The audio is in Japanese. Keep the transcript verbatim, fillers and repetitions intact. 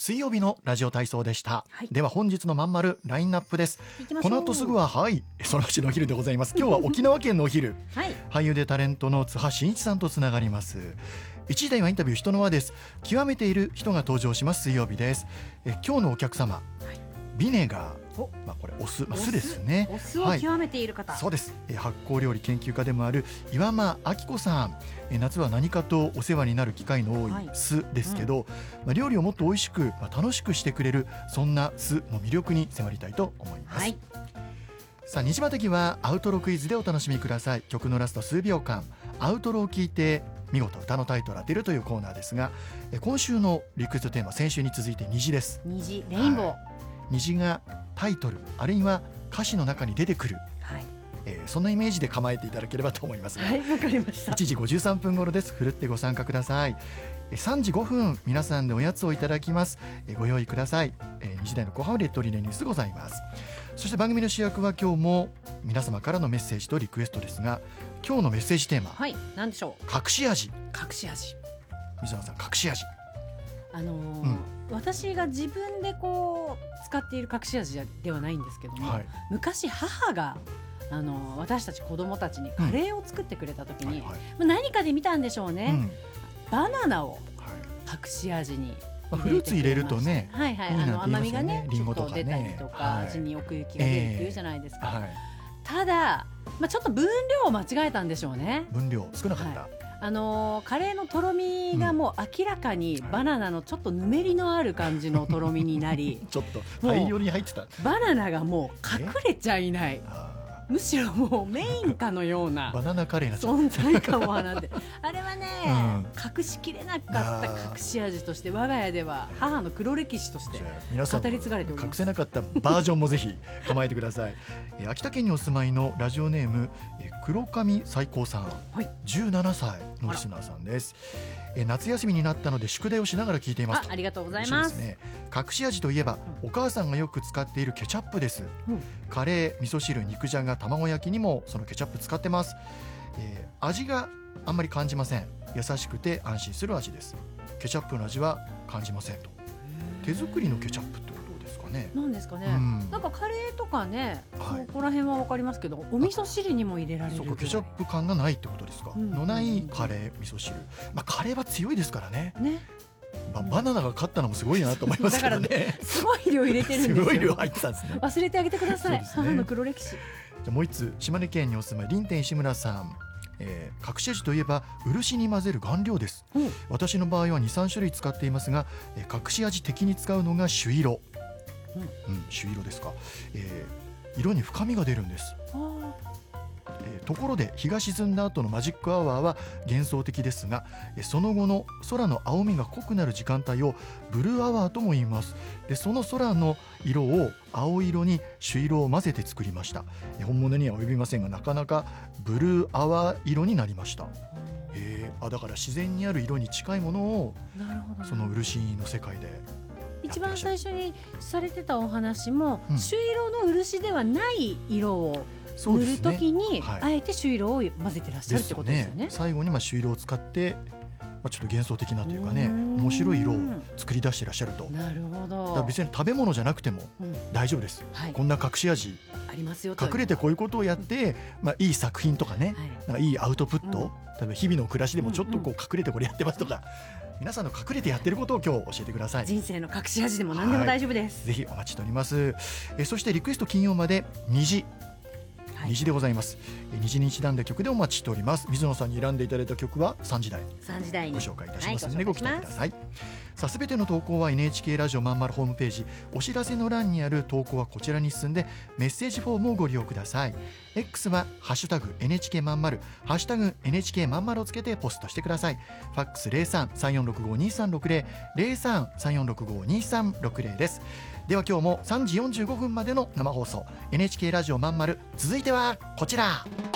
水曜日のラジオ体操でした、 はい、 では本日のまんまるラインナップです。この後すぐははいそのうちのお昼でございます。今日は沖縄県のお昼、はい、俳優でタレントの津波真一さんとつながります。いちじ台はインタビュー人の輪です。極めている人が登場します。水曜日です。え今日のお客様、はい、ビネガー、まあ、これお酢、まあ、酢ですね。 お酢を極めている方、 はい、そうです。え発酵料理研究家でもある岩間明子さん。え夏は何かとお世話になる機会の多い酢ですけど、はい、うんまあ、料理をもっと美味しく、まあ、楽しくしてくれるそんな酢の魅力に迫りたいと思います。はい、さあ虹またぎはアウトロクイズでお楽しみください。曲のラスト数秒間アウトロを聞いて見事歌のタイトルを当てるというコーナーですが、え今週のリクエストテーマ、先週に続いて虹です。 虹、レインボー、はい、 虹がタイトルあるいは歌詞の中に出てくる、はいえー、そんなイメージで構えていただければと思いますが、 はい、わかりました。 いちじごじゅうさんぷん頃です。ふるってご参加ください。さんじごふん皆さんでおやつをいただきます。ご用意ください。にじ台の後半はレッドリレーニュースございます。そして番組の主役は今日も皆様からのメッセージとリクエストですが、今日のメッセージテーマ、 はい、何でしょう。 隠し味。 隠し味、 水野さん、隠し味、 あのーうん、私が自分でこう使っている隠し味ではないんですけども、はい、昔母があのー、私たち子供たちにカレーを作ってくれた時に、うんはいはい、何かで見たんでしょうね、うん、バナナを隠し味にまあ、フルーツ入れるとね、 はいはい、あの甘みがねちょっと出たりとか、はい、味に奥行きが出るっていうじゃないですか、えーはい、ただ、まあ、ちょっと分量を間違えたんでしょうね。 分量少なかった、はい、 あのー、カレーのとろみがもう明らかにバナナのちょっとぬめりのある感じのとろみになりちょっと大量に入ってた。 バナナがもう隠れちゃいない、むしろもうメインかのようなバナナカレーな存在感を放ってあれはね、うん、隠しきれなかった隠し味として我が家では母の黒歴史として語り継がれております。 隠せなかったバージョンもぜひ構えてください。え秋田県にお住まいのラジオネームえ黒上最高さん、はい、じゅうななさいのリスナーさんです。え夏休みになったので宿題をしながら聞いていますと。 あ, ありがとうございます。 ね、隠し味といえば、うん、お母さんがよく使っているケチャップです、うん、カレー、味噌汁、肉じゃが、卵焼きにもそのケチャップ使ってます。えー、味があんまり感じません。優しくて安心する味です。ケチャップの味は感じませんと。手作りのケチャップってどうですかね。 なんですかね、うん、なんかカレーとかね、はい、そこら辺は分かりますけど、お味噌汁にも入れられる。そうか、 ケチャップ感がないってことですか、うん、のないカレー、味噌汁、まあ、カレーは強いですからね。ね、まあ、バナナが勝ったのもすごいなと思いますけどね。だからすごい量入れてるんですよ。 すごい量入ってたんですね。 忘れてあげてください、 ね、 母の黒歴史。 じゃあもう一つ、島根県にお住まい林天石村さん、えー、隠し味といえば漆に混ぜる顔料です、うん、私の場合は にさん 種類使っていますが、えー、隠し味的に使うのが朱色、うんうん、朱色ですか、えー、色に深みが出るんです。えー、ところで日が沈んだ後のマジックアワーは幻想的ですが、えー、その後の空の青みが濃くなる時間帯をブルーアワーとも言います。でその空の色を青色に朱色を混ぜて作りました。えー、本物には及びませんが、なかなかブルーアワー色になりました。えー、あだから自然にある色に近いものを、なるほど、ね、その漆の世界で一番最初にされてたお話も、うん、朱色の漆ではない色を塗るときに、ね、はい、あえて朱色を混ぜてらっしゃるってことですよね。 最後にまあ朱色を使って、まあ、ちょっと幻想的なというかね、面白い色を作り出してらっしゃると。 なるほど。 だから別に食べ物じゃなくても大丈夫です、うん、はい、こんな隠し味ありますよと。 隠れてこういうことをやって、うん、まあ、いい作品とかね、はい、なんかいいアウトプット、うん、例えば日々の暮らしでもちょっとこう隠れてこれやってますとか、うんうん、皆さんの隠れてやってることを今日教えてください。 人生の隠し味でも何でも大丈夫です、 はい、ぜひお待ちしております。えそしてリクエスト金曜まで虹、虹でございます。虹に一段で曲でお待ちしております。水野さんに選んでいただいた曲はさんじ台さんじ台にご紹介いたしますので、はい、ご, ご期待ください。さあ、すべての投稿は エヌエイチケー ラジオまんまるホームページお知らせの欄にある投稿はこちらに進んでメッセージフォームをご利用ください。 X はハッシュタグ エヌエイチケー まんまるハッシュタグ エヌエイチケー まんまるをつけてポストしてください。ファックス ゼロさん さんよんろくご にさんろくゼロ ゼロさん さんよんろくご にさんろくゼロ です。では今日もさんじよんじゅうごふんまでの生放送 エヌエイチケー ラジオまんまる、続いてはこちら。